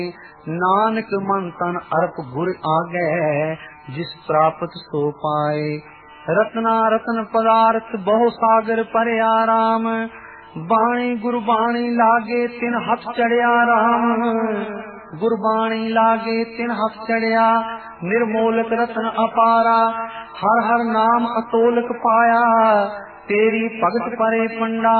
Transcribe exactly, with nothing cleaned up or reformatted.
नानक मन तन अर्प गुर आगे, जिस प्राप्त सो पाए। रत्ना रत्न पदार्थ बहु सागर परया राम, बाणी गुरबाणी लागे तिन हथ चढ़िया राम। गुरबाणी लागे तिन हथ चढ़िया, निर्मोलक रत्न अपारा। हर हर नाम अतोलक पाया, तेरी भगत परे पंडा।